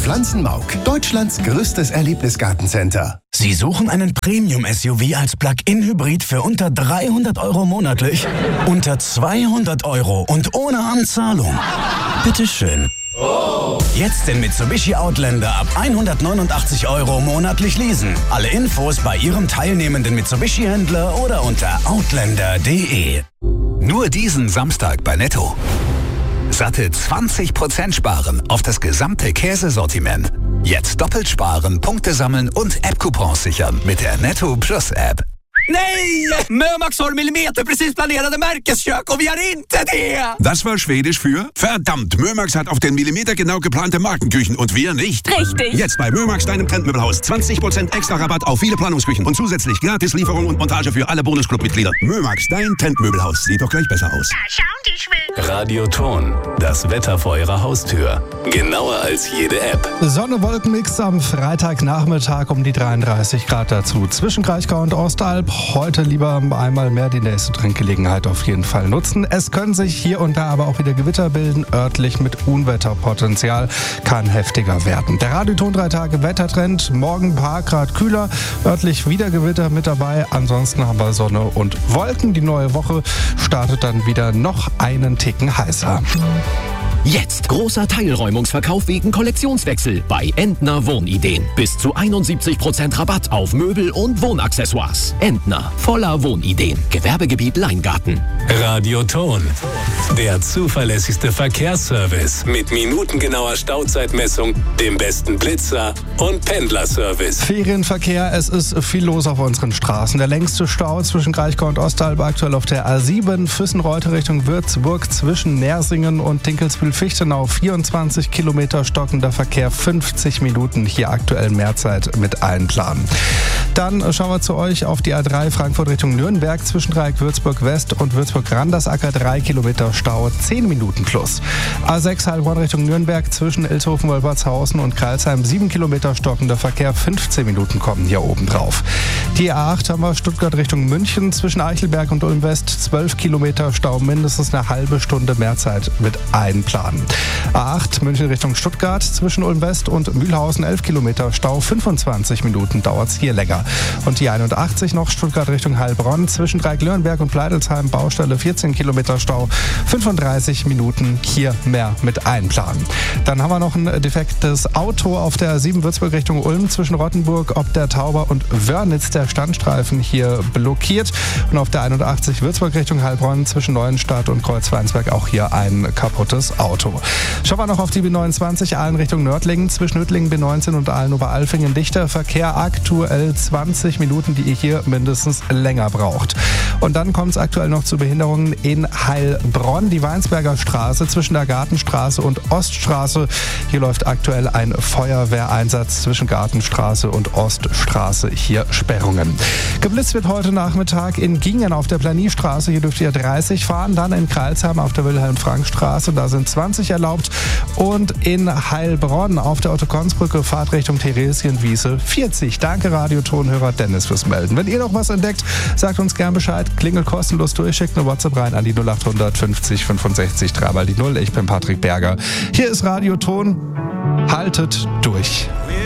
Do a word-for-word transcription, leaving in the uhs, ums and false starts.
Pflanzenmauk, Deutschlands größtes Erlebnisgartencenter. Sie suchen einen Premium-S U V als Plug-in-Hybrid für unter dreihundert Euro monatlich? Unter zweihundert Euro und ohne Anzahlung? Bitteschön. Oh. Jetzt den Mitsubishi Outlander ab hundertneunundachtzig Euro monatlich leasen. Alle Infos bei Ihrem teilnehmenden Mitsubishi-Händler oder unter outlander punkt de. Nur diesen Samstag bei Netto. Satte zwanzig Prozent sparen auf das gesamte Käsesortiment. Jetzt doppelt sparen, Punkte sammeln und App-Coupons sichern mit der Netto Plus App. Nej! Mömax har millimeterprecis planerade märkeskök och vi har inte det! Das war Schwedisch für verdammt, Mömax hat auf den Millimeter genau geplante Markenküchen und wir nicht. Richtig. Jetzt bei Mömax, deinem Trendmöbelhaus. zwanzig Prozent extra Rabatt auf viele Planungsküchen und zusätzlich gratis Lieferung und Montage für alle Bonusclub-Mitglieder. Mömax, dein Trendmöbelhaus. Sieht doch gleich besser aus. Da schauen die Schweden. Radioton, das Wetter vor Ihrer Haustür. Genauer als jede App. Sonne-Wolken-Mix am Freitagnachmittag um die dreiunddreißig Grad dazu. Zwischen Kraichgau und Ostalb. Heute lieber einmal mehr die nächste Trinkgelegenheit auf jeden Fall nutzen. Es können sich hier und da aber auch wieder Gewitter bilden, örtlich mit Unwetterpotenzial, kann heftiger werden. Der Radioton drei Tage Wettertrend, morgen ein paar Grad kühler, örtlich wieder Gewitter mit dabei, ansonsten haben wir Sonne und Wolken. Die neue Woche startet dann wieder noch einen Ticken heißer. Jetzt großer Teilräumungsverkauf wegen Kollektionswechsel bei Entner Wohnideen. Bis zu einundsiebzig Prozent Rabatt auf Möbel und Wohnaccessoires. Entner, voller Wohnideen. Gewerbegebiet Leingarten. Radioton, der zuverlässigste Verkehrsservice mit minutengenauer Stauzeitmessung, dem besten Blitzer und Pendlerservice. Ferienverkehr, es ist viel los auf unseren Straßen. Der längste Stau zwischen Kraichgau und Ostalb aktuell auf der A sieben, Füssenreuth Richtung Würzburg zwischen Nersingen und Dinkelsbühl-Fichtenau. vierundzwanzig Kilometer stockender Verkehr, fünfzig Minuten hier aktuell Mehrzeit mit einplanen. Dann schauen wir zu euch auf die A drei Frankfurt Richtung Nürnberg zwischen Dreieck Würzburg West und Würzburg-Randersacker, drei Kilometer Stau, zehn Minuten plus. A sechs Heilbronn Richtung Nürnberg zwischen Ilshofen-Wolpertshausen und Karlsheim, sieben Kilometer stockender Verkehr, fünfzehn Minuten kommen hier oben drauf. Die A acht haben wir Stuttgart Richtung München zwischen Eichelberg und Ulm West, zwölf Kilometer Stau, mindestens eine halbe Stunde Mehrzeit mit einplanen. A acht München Richtung Stuttgart zwischen Ulm West und Mühlhausen, elf Kilometer Stau, fünfundzwanzig Minuten dauert es hier länger. Und die einundachtzig noch Stuttgart Richtung Heilbronn zwischen Dreieck-Löhrenberg und Pleidelsheim, Baustelle vierzehn Kilometer Stau, fünfunddreißig Minuten hier mehr mit einplanen. Dann haben wir noch ein defektes Auto auf der A sieben Würzburg Richtung Ulm zwischen Rottenburg, ob der Tauber und Wörnitz, der Standstreifen hier blockiert. Und auf der einundachtzig Würzburg Richtung Heilbronn zwischen Neuenstadt und Kreuzweinsberg auch hier ein kaputtes Auto. Schauen wir noch auf die B neunundzwanzig Aalen Richtung Nördlingen zwischen Nördlingen B neunzehn und Aalen-Oberalfingen. Dichter Verkehr, aktuell zwanzig Minuten, die ihr hier mindestens länger braucht. Und dann kommt es aktuell noch zu Behinderungen in Heilbronn. Die Weinsberger Straße zwischen der Gartenstraße und Oststraße. Hier läuft aktuell ein Feuerwehreinsatz zwischen Gartenstraße und Oststraße. Hier Sperrungen. Geblitzt wird heute Nachmittag in Gingen auf der Planiestraße. Hier dürft ihr dreißig fahren. Dann in Kreilsheim auf der Wilhelm-Frank-Straße. Da sind zwanzig erlaubt. Und in Heilbronn auf der Otto-Kons-Brücke Fahrtrichtung Theresienwiese vierzig. Danke Radiotonhörer Dennis fürs Melden. Wenn ihr noch was entdeckt, sagt uns gern Bescheid. Klingelt kostenlos durch, schickt eine WhatsApp rein an die null achthundert fünfzig fünfundsechzig dreimal die null. Ich bin Patrick Berger. Hier ist Radioton. Haltet durch.